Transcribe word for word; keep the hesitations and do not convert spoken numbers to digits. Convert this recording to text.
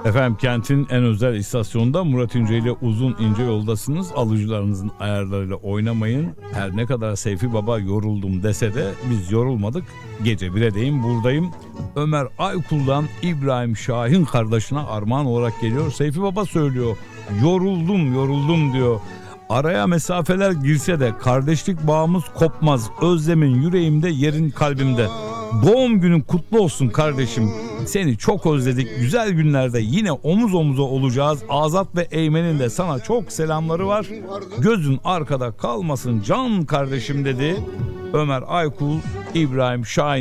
Efendim kentin en özel istasyonunda Murat İnce ile uzun ince yoldasınız. Alıcılarınızın ayarlarıyla oynamayın. Her ne kadar Seyfi Baba yoruldum dese de biz yorulmadık. Gece biredeyim buradayım. Ömer Aykul'dan İbrahim Şahin kardeşine armağan olarak geliyor. Seyfi Baba söylüyor. Yoruldum yoruldum diyor. Araya mesafeler girse de kardeşlik bağımız kopmaz. Özlemin yüreğimde, yerin kalbimde. Doğum günün kutlu olsun kardeşim. Seni çok özledik. Güzel günlerde yine omuz omuza olacağız. Azat ve Eymen'in de sana çok selamları var. Gözün arkada kalmasın can kardeşim dedi. Ömer Aykul, İbrahim Şahin.